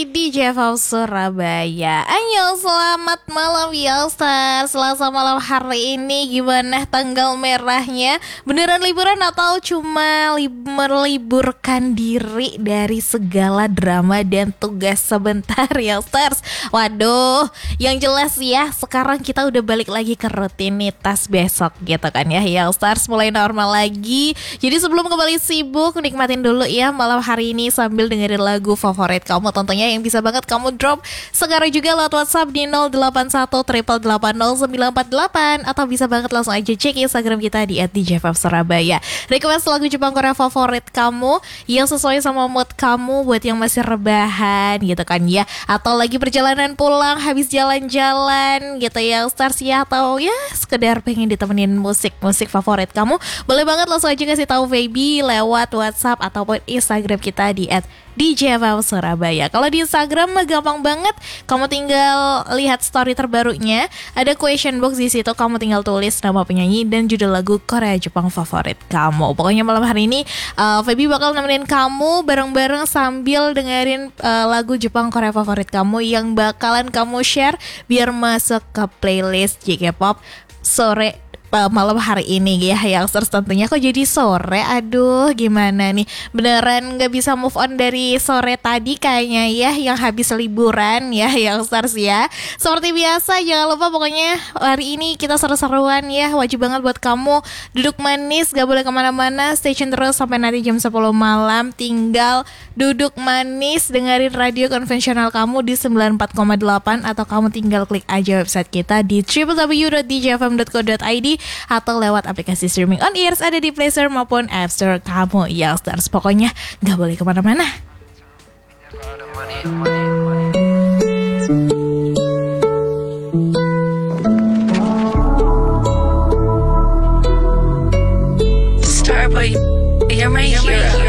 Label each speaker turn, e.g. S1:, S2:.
S1: di DJ Surabaya. Ayo selamat malam Youngsters. Selasa malam hari ini gimana tanggal merahnya? Beneran liburan atau cuma meliburkan diri dari segala drama dan tugas sebentar Youngsters? Waduh, yang jelas ya sekarang kita udah balik lagi ke rutinitas besok gitu kan ya Youngsters, mulai normal lagi. Jadi sebelum kembali sibuk, nikmatin dulu ya malam hari ini sambil dengerin lagu favorit kamu tentunya yang bisa banget kamu drop sekarang juga lewat WhatsApp di 0818880948 atau bisa banget langsung aja cek Instagram kita di @djfsurabaya. Request lagu Jepang Korea favorit kamu yang sesuai sama mood kamu buat yang masih rebahan gitu kan ya, atau lagi perjalanan pulang habis jalan-jalan gitu ya stars ya, atau ya sekedar pengen ditemenin musik favorit kamu, boleh banget langsung aja kasih tahu baby lewat WhatsApp ataupun Instagram kita di @djfsurabaya. Kalau di Instagram gampang banget, kamu tinggal lihat story terbarunya, ada question box di situ, kamu tinggal tulis nama penyanyi dan judul lagu Korea Jepang favorit kamu. Pokoknya malam hari ini Feby bakal nemenin kamu bareng-bareng sambil dengerin lagu Jepang Korea favorit kamu yang bakalan kamu share biar masuk ke playlist JK-pop sore malam hari ini ya Youngsters. Tentunya kok jadi sore, aduh gimana nih, beneran gak bisa move on dari sore tadi kayaknya ya, yang habis liburan ya Youngsters ya. Seperti biasa jangan lupa pokoknya hari ini kita seru-seruan ya, wajib banget buat kamu duduk manis, gak boleh kemana-mana, stay tune terus sampai nanti jam 10 malam. Tinggal duduk manis dengerin radio konvensional kamu di 94,8 atau kamu tinggal klik aja website kita di www.djfm.co.id atau lewat aplikasi streaming on ears ada di Play Store maupun App Store kamu Youngsters. Pokoknya gak boleh kemana-mana.
S2: Starboy, you're my hero.